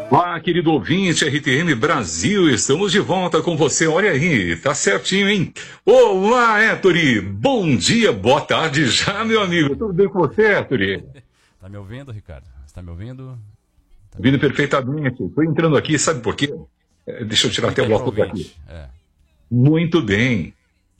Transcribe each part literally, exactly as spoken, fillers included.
Olá, querido ouvinte R T M Brasil, estamos de volta com você. Olha aí, tá certinho, hein? Olá, Héctori, bom dia, boa tarde já, meu amigo. Tudo bem com você, Héctori? Tá me ouvindo, Ricardo? Você tá me ouvindo? Tá Ouvindo perfeitamente. Estou entrando aqui, sabe por quê? É, deixa eu tirar até o óculos aqui. É. Muito bem.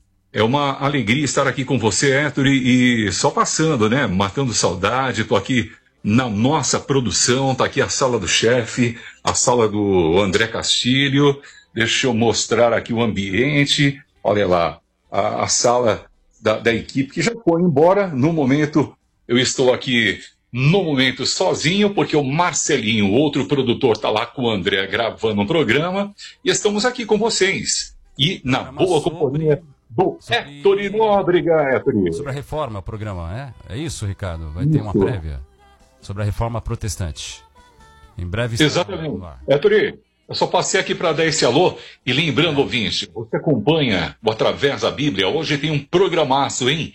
É uma alegria estar aqui com você, Héctori, e só passando, né? Matando saudade, tô aqui na nossa produção, tá aqui a sala do chefe, a sala do André Castilho. Deixa eu mostrar aqui o ambiente. Olha lá, a, a sala da, da equipe que já foi embora. No momento, eu estou aqui, no momento, sozinho, porque o Marcelinho, outro produtor, está lá com o André gravando um programa. E estamos aqui com vocês. E na boa companhia do Héctori Nóbrega, Héctori. Sobre a reforma, o programa, é? É isso, Ricardo? Vai ter uma prévia sobre a reforma protestante. Em breve... Exatamente. Héctori, eu só passei aqui para dar esse alô. E lembrando, ouvinte, você acompanha o Através da Bíblia. Hoje tem um programaço, hein?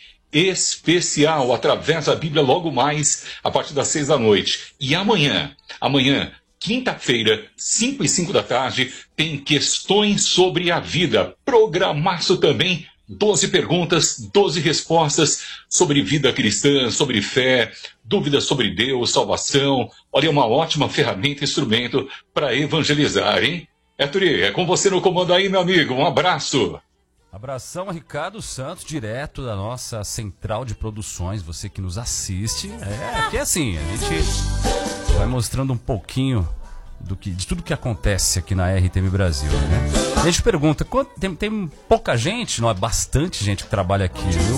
Especial, Através da Bíblia, logo mais, a partir das seis da noite. E amanhã, amanhã... quinta-feira, cinco e cinco da tarde, tem Questões sobre a Vida. Programaço também, doze perguntas, doze respostas sobre vida cristã, sobre fé, dúvidas sobre Deus, salvação. Olha, uma ótima ferramenta, instrumento para evangelizar, hein? Héctori, é com você no comando aí, meu amigo. Um abraço. Abração, Ricardo Santos, direto da nossa central de produções. Você que nos assiste. É, aqui é assim, a gente... vai mostrando um pouquinho do que, de tudo que acontece aqui na R T M Brasil, né? A gente pergunta, quanto, tem, tem pouca gente, não é bastante gente que trabalha aqui, viu?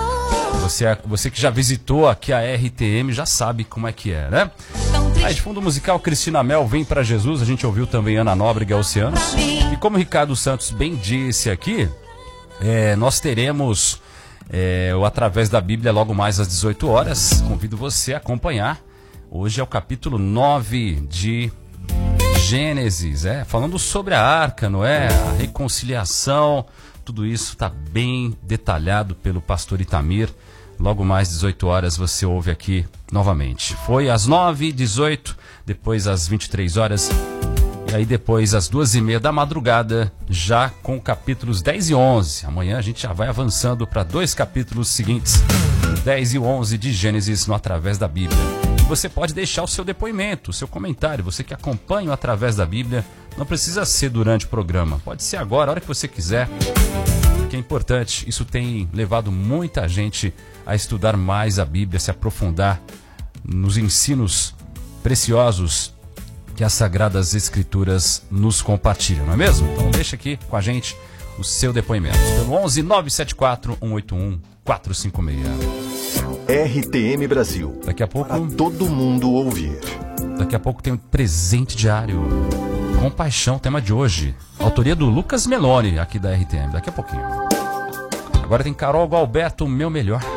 Você, você que já visitou aqui a R T M já sabe como é que é, né? Aí de fundo musical, Cristina Mel, Vem Pra Jesus, a gente ouviu também Ana Nóbrega e Oceanos. E como o Ricardo Santos bem disse aqui, é, nós teremos é, o Através da Bíblia logo mais às dezoito horas. Convido você a acompanhar. Hoje é o capítulo nove de Gênesis, é, falando sobre a arca, não é? A reconciliação, tudo isso está bem detalhado pelo pastor Itamir. Logo mais dezoito horas você ouve aqui novamente. Foi às nove, dezoito, depois às vinte e três horas, e aí depois às duas e meia da madrugada, já com capítulos dez e onze. Amanhã a gente já vai avançando para dois capítulos seguintes, dez e onze de Gênesis no Através da Bíblia. Você pode deixar o seu depoimento, o seu comentário, você que acompanha o Através da Bíblia, não precisa ser durante o programa, pode ser agora, a hora que você quiser, que é importante. Isso tem levado muita gente a estudar mais a Bíblia, se aprofundar nos ensinos preciosos que as Sagradas Escrituras nos compartilham, não é mesmo? Então deixa aqui com a gente o seu depoimento, pelo onze, nove sete quatro, um oito um, quatro cinco seis. R T M Brasil. Daqui a pouco... para todo mundo ouvir. Daqui a pouco tem um presente diário. Compaixão, tema de hoje. Autoria do Lucas Meloni, aqui da R T M. Daqui a pouquinho. Agora tem Carol Galberto, Meu Melhor.